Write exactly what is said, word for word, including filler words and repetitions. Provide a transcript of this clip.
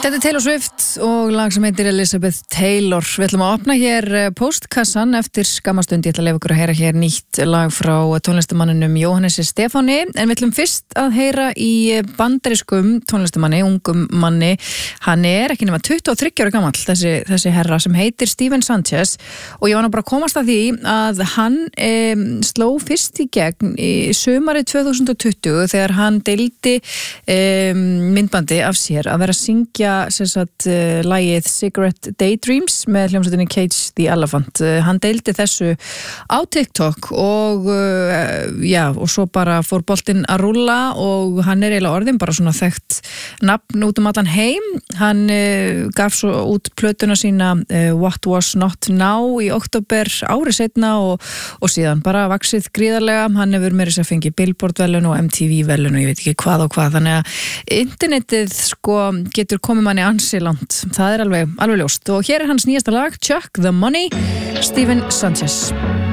Þetta er Taylor Swift og lag sem heitir Elizabeth Taylor. Við ætlum að opna hér postkassan eftir skamastund. Ég ætla að leyfa ykkur að heyra hér nýtt lag frá tónlistamanninum Jóhannesi Stefáni. En við ætlum fyrst að heyra í bandarískum tónlistamanni, ungum manni. Hann er ekki nema tuttugu og þriggja ára gamall, þessi, þessi herra sem heitir Steven Sanchez. Og ég var nú bara að komast að því að hann e, sló fyrst í gegn í sumarið tvö þúsund og tuttugu þegar hann deildi e, myndbandi af sér að vera að syngja sem sagt uh, lagið Cigarette Daydreams með hljómsveitinni Cage the Elephant. Uh, hann deildi þessu á TikTok og uh, já, og svo bara fór boltinn að rúlla og hann er eiginlega orðin bara svona þekkt nafn út um allan heim. Hann uh, gaf svo út plötuna sína uh, What Was Not Now í október ári seinna og, og síðan bara vaxið gríðarlega. Hann hefur meira sér fengið Billboard velun og M T V velun og ég veit ekki hvað og hvað. Þannig að internetið sko getur komið manni ansi langt. Það er alveg, alveg ljóst. Og hér er hans nýjasta lag, Chuck the Money, Steven Sanchez.